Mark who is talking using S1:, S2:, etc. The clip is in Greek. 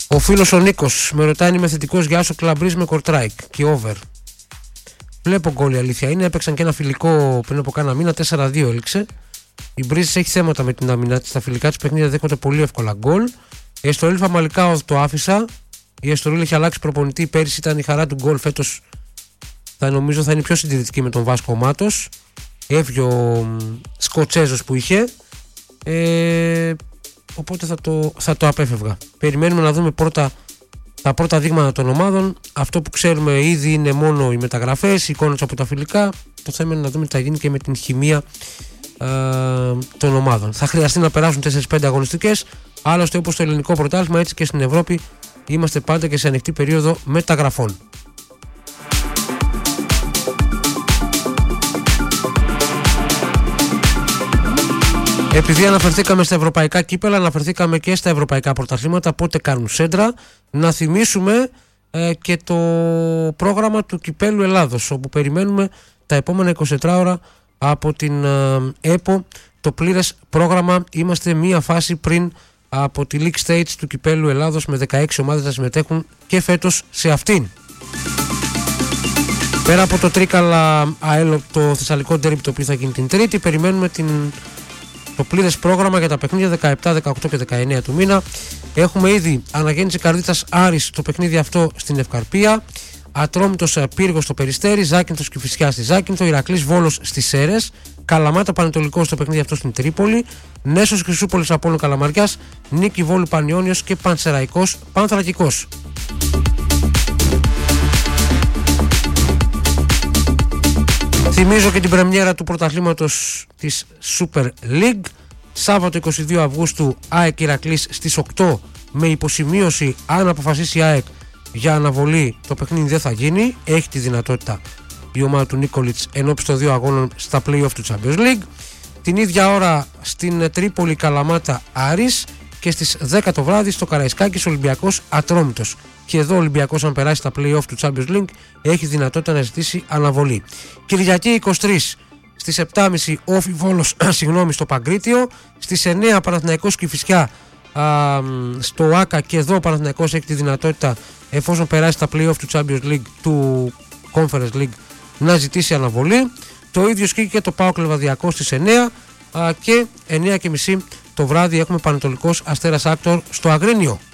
S1: Ο φίλος ο Νίκος με ρωτάει αν είμαι θετικός για άσο Κλαμπρίζ με κορτράικ και over. Βλέπω γκολ, η αλήθεια είναι. Έπαιξαν και ένα φιλικό πριν από κάνα μήνα, 4-2 έληξε. Η Μπρίζης έχει θέματα με την άμυνα της. Στα φιλικά της παιχνίδια δέχονται πολύ εύκολα γκολ. Η Εστορίλ Φαμαλικά το άφησα. Η Εστορίλ έχει αλλάξει προπονητή. Πέρυσι ήταν η χαρά του γκολ. Φέτος νομίζω θα είναι πιο συντηρητική με τον Βάσκο Μάτος. Έφυγε ο Σκοτσέζος που είχε. Οπότε θα το απέφευγα. Περιμένουμε να δούμε τα πρώτα δείγματα των ομάδων. Αυτό που ξέρουμε ήδη είναι μόνο οι μεταγραφές, οι εικόνες από τα φιλικά. Το θέμα είναι να δούμε τι θα γίνει και με την χημεία των ομάδων. Θα χρειαστεί να περάσουν 4-5 αγωνιστικές. Άλλωστε, όπως στο ελληνικό πρωτάθλημα, έτσι και στην Ευρώπη είμαστε πάντα και σε ανοιχτή περίοδο μεταγραφών. Επειδή αναφερθήκαμε στα ευρωπαϊκά κύπελα, αναφερθήκαμε και στα ευρωπαϊκά πρωταθλήματα, πότε κάνουν σέντρα, να θυμίσουμε και το πρόγραμμα του Κυπέλου Ελλάδος, όπου περιμένουμε τα επόμενα 24 ώρα από την ΕΠΟ το πλήρες πρόγραμμα. Είμαστε μία φάση πριν από τη League Stage του Κυπέλου Ελλάδος, με 16 ομάδες να συμμετέχουν και φέτος σε αυτήν. Πέρα από το Τρίκαλα ΑΕΛ, το Θεσσαλικό Ντέρμπι, το οποίο θα γίνει την Τρίτη, περιμένουμε το πλήρες πρόγραμμα για τα παιχνίδια 17, 18 και 19 του μήνα. Έχουμε ήδη Αναγέννηση Καρδίτσας Άρης, το παιχνίδι αυτό στην Ευκαρπία. Ατρόμητος Πύργος στο Περιστέρι. Ζάκυνθος Κηφισιά στη Ζάκυνθο. Ηρακλής Βόλος στις Σέρρες. Καλαμάτα Πανετολικός στο παιχνίδι αυτό στην Τρίπολη. Νέσος Χρυσούπολης Απόλλων Καλαμαριάς. Νίκη Βόλου Πανιόνιος και Πανσεραϊκός Πανθρακικός. Θυμίζω και την πρεμιέρα του πρωταθλήματος της Super League. Σάββατο 22 Αυγούστου ΑΕΚ Ηρακλής στις 8 με υποσημείωση. Αν αποφασίσει η ΑΕΚ για αναβολή, το παιχνίδι δεν θα γίνει. Έχει τη δυνατότητα η ομάδα του Νίκολιτς ενώπιση των 2 αγώνων στα play-off του Champions League. Την ίδια ώρα στην Τρίπολη Καλαμάτα Άρης και στις 10 το βράδυ στο Καραϊσκάκης Ολυμπιακός Ατρόμητος. Και εδώ ο Ολυμπιακός, αν περάσει στα play-off του Champions League, έχει δυνατότητα να ζητήσει αναβολή. Κυριακή 23 στις 7.30 Όφι Βόλος στο Παγκρίτιο. Στις 9 Παναθηναϊκός Κηφισιά στο ΆΚΑ, και εδώ ο Παναθηναϊκός έχει τη δυνατότητα, εφόσον περάσει τα play-off του Champions League, του Conference League, να ζητήσει αναβολή. Το ίδιο σκήκε και το ΠΑΟΚ Λεβαδιακό στις 9 και 9.30 το βράδυ έχουμε Πανετολικός Αστέρας Άκτορ στο Αγρίνιο.